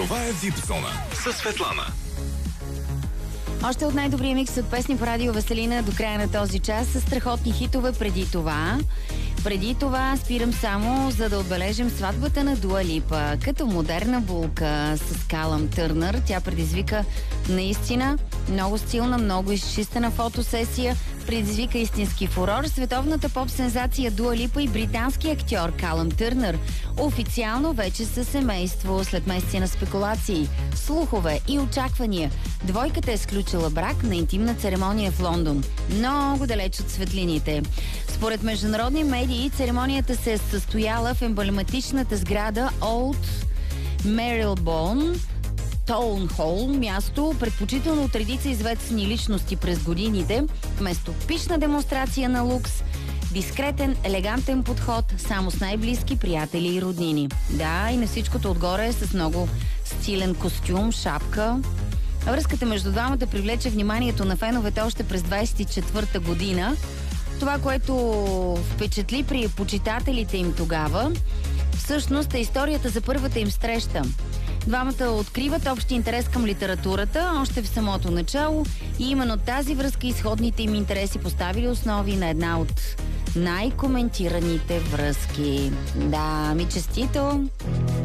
Това е VIP Зона със Светлана. Още от най-добрия микс от песни по радио Веселина до края на този час с страхотни хитове Преди това спирам само, за да отбележим сватбата на Дуа Липа. Като модерна булка с Калъм Търнър, тя предизвика наистина много стилна, много изчистена фотосесия, предизвика истински фурор. Световната поп-сензация Дуа Липа и британски актьор Калъм Търнър официално вече са семейство след месеци на спекулации, слухове и очаквания. Двойката е сключила брак на интимна церемония в Лондон, много далеч от светлините. Според международни медии, церемонията се е състояла в емблематичната сграда Old Marylebone Town Hall, място предпочитано от редица известни личности през годините, вместо пишна демонстрация на лукс, дискретен, елегантен подход, само с най-близки приятели и роднини. Да, и на всичкото отгоре е с много стилен костюм, шапка. Връзката между двамата привлече вниманието на феновете още през 24-та година. Това, което впечатли при почитателите им тогава, всъщност е историята за първата им среща. Двамата откриват общ интерес към литературата още в самото начало и именно тази връзка и сходните им интереси поставили основи на една от най-коментираните връзки. Да, ми честито!